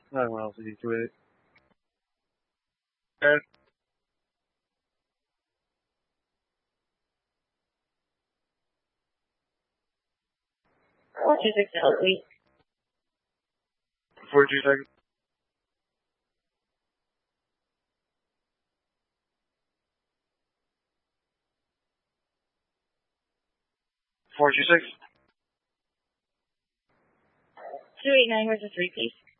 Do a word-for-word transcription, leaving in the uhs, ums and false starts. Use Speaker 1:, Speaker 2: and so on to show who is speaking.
Speaker 1: Nine miles east to it. And
Speaker 2: four two six L
Speaker 1: four two seconds. four two six.
Speaker 2: two eight nine versus three, please.